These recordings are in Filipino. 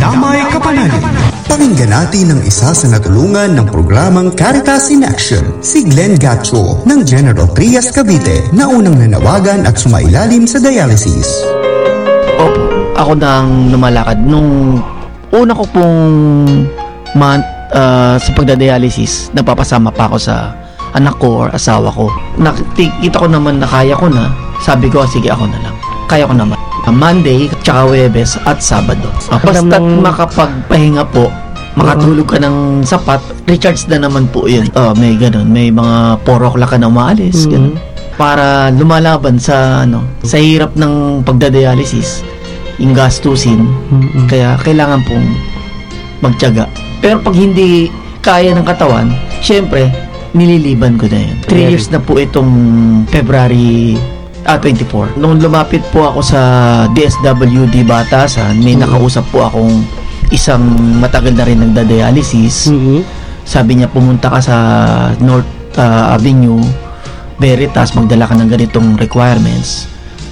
Damay Kapanalig. Pakinggan natin ang isa sa natulungan ng programang Caritas in Action, si Glenn Gacho ng General Trias, Cavite, na unang nanawagan at sumailalim sa dialysis. Opo, ako nang lumalakad. Nung una ko pong month sa pagdadialysis, nagpapasama pa ako sa anak ko or asawa ko. Nakita ko naman na kaya ko na. Sabi ko, sige ako na lang. Kaya ko naman. Monday, tsaka Huwebes at Sabado. Basta't makapagpahinga po, makatulog ka ng sapat, recharge na naman po yun. May ganun. May mga 4 o'clock ka na umaalis. Ganun. Para lumalaban sa hirap ng pagdadialysis, yung gastusin. Kaya kailangan pong magtiyaga. Pero pag hindi kaya ng katawan, syempre, nililiban ko na yun. 3 years na po itong February 24. Nung lumapit po ako sa DSWD Batasan, may nakausap po akong isang matagal na rin nagda-dialysis. Sabi niya, pumunta ka sa North Avenue Veritas, magdala ka ng ganitong requirements,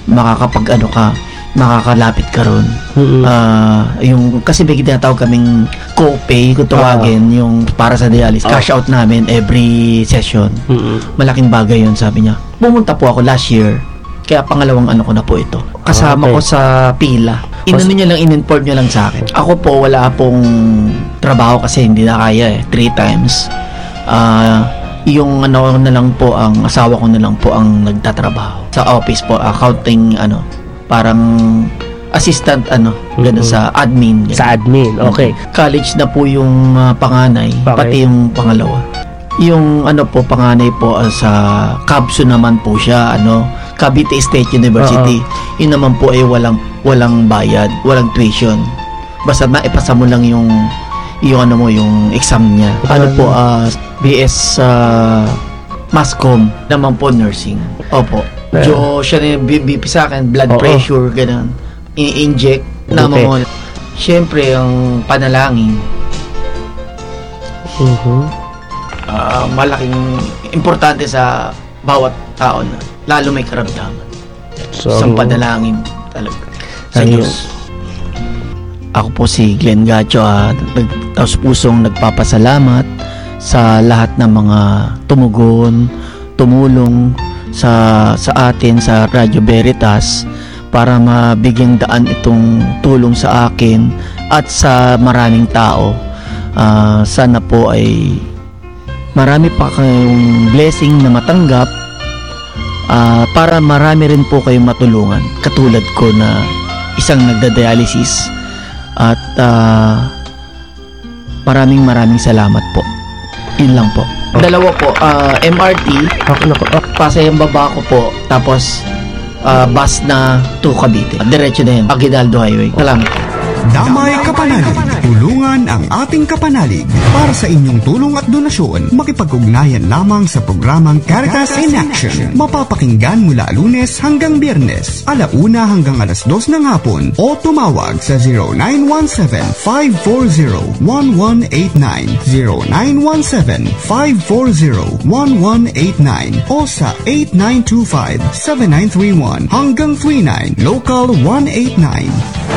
makakalapit ka ron. Yung kasi may tinatawag kaming co-pay kung tawagin, yung para sa dialysis, cash out namin every session. Malaking bagay yun, sabi niya. Pumunta po ako last year, kaya pangalawang ko na po ito. Kasama ko sa pila. In-import niya lang sa akin. Ako po, wala pong trabaho kasi hindi na kaya 3 times. Yung na lang po, ang asawa ko na lang po ang nagtatrabaho. Sa office po, accounting, parang assistant, gano'n sa admin. Gano'n. Sa admin, okay. College na po yung panganay, pati yung pangalawa. Yung panganay po sa CABSU naman po siya, Cavite State University. Yun naman po ay walang bayad, walang tuition. Basta maipasa mo lang yung exam niya. BS Masscom, naman po nursing. Opo. Siya na BP sa akin, blood pressure, ganun. I-inject naman mo. Siyempre, ang panalangin. Malaking importante sa bawat tao na lalo may karamdaman. Isang panalangin talaga sa Diyos. Ako po si Glenn Gacho, taos pusong nagpapasalamat sa lahat ng mga tumulong sa atin sa Radio Veritas para mabigyang daan itong tulong sa akin at sa maraming tao. Sana po ay marami pa kayong blessing na matanggap, para marami rin po kayong matulungan katulad ko na isang nagda-dialysis. At maraming salamat po. Yun lang po. Dalawa po, MRT, Pasayang Baba ko po, tapos bus na to Cavite. Diretso na yun, Aguinaldo Highway. Salamat po. Damay Kapanalig, tulungan ang ating kapanalig. Para sa inyong tulong at donasyon, makipag-ugnayan lamang sa programang Caritas in Action. Mapapakinggan mula Lunes hanggang Biyernes, 1:00 hanggang 2:00 ng hapon, o tumawag sa 0917-540-1189, 0917-540-1189, o sa 8925-7931 hanggang 39, Local 189.